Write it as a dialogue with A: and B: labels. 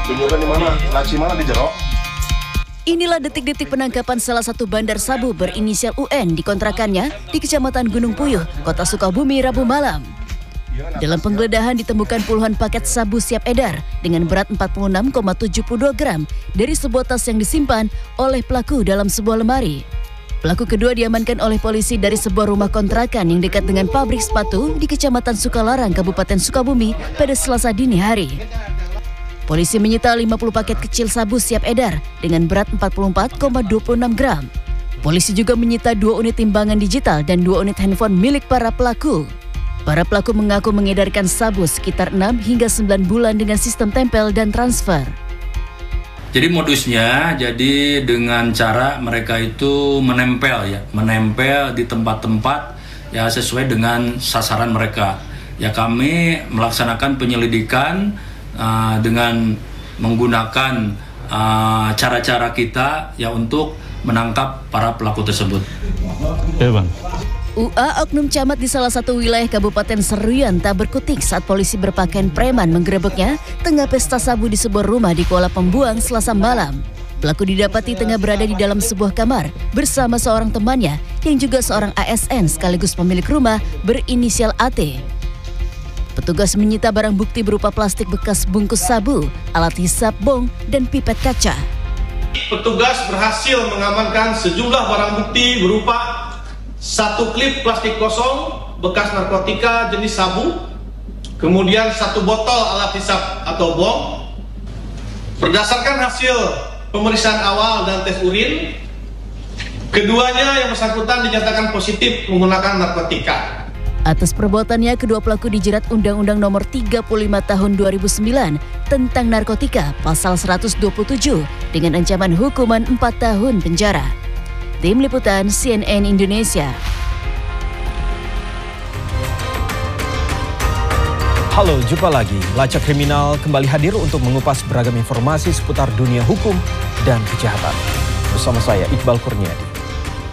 A: Tunjukkan di mana, laci mana di jero.
B: Inilah detik-detik penangkapan salah satu bandar sabu berinisial UN di kontrakannya di Kecamatan Gunung Puyuh, Kota Sukabumi, Rabu malam. Dalam penggeledahan ditemukan puluhan paket sabu siap edar dengan berat 46,72 gram dari sebuah tas yang disimpan oleh pelaku dalam sebuah lemari. Pelaku kedua diamankan oleh polisi dari sebuah rumah kontrakan yang dekat dengan pabrik sepatu di Kecamatan Sukalarang, Kabupaten Sukabumi pada Selasa dini hari. Polisi menyita 50 paket kecil sabu siap edar dengan berat 44,26 gram. Polisi juga menyita 2 unit timbangan digital dan 2 unit handphone milik para pelaku. Para pelaku mengaku mengedarkan sabu sekitar 6 hingga 9 bulan dengan sistem tempel dan transfer.
C: Jadi modusnya dengan cara mereka itu menempel di tempat-tempat ya sesuai dengan sasaran mereka. Ya kami melaksanakan penyelidikan dengan menggunakan cara-cara kita ya untuk menangkap para pelaku tersebut.
D: Ya, Bang.
B: UA oknum camat di salah satu wilayah Kabupaten Seruyan tak berkutik saat polisi berpakaian preman menggerebeknya tengah pesta sabu di sebuah rumah di Kuala Pembuang Selasa malam. Pelaku didapati tengah berada di dalam sebuah kamar bersama seorang temannya yang juga seorang ASN sekaligus pemilik rumah berinisial AT. Petugas menyita barang bukti berupa plastik bekas bungkus sabu, alat hisap bong, dan pipet kaca.
E: Petugas berhasil mengamankan sejumlah barang bukti berupa 1 klip plastik kosong bekas narkotika jenis sabu, kemudian 1 botol alat hisap atau bong. Berdasarkan hasil pemeriksaan awal dan tes urin, keduanya yang bersangkutan dinyatakan positif menggunakan narkotika.
B: Atas perbuatannya, kedua pelaku dijerat Undang-Undang Nomor 35 Tahun 2009 tentang narkotika pasal 127 dengan ancaman hukuman 4 tahun penjara. Tim Liputan CNN Indonesia.
F: Halo, jumpa lagi. Lacak Kriminal kembali hadir untuk mengupas beragam informasi seputar dunia hukum dan kejahatan. Bersama saya, Iqbal Kurniadi.